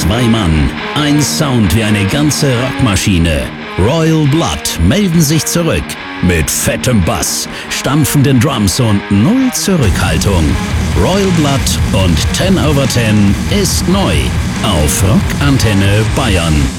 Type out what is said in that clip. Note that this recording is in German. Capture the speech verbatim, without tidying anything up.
Zwei Mann, ein Sound wie eine ganze Rockmaschine. Royal Blood melden sich zurück. Mit fettem Bass, stampfenden Drums und null Zurückhaltung. Royal Blood und ten over ten ist neu auf Rock Antenne Bayern.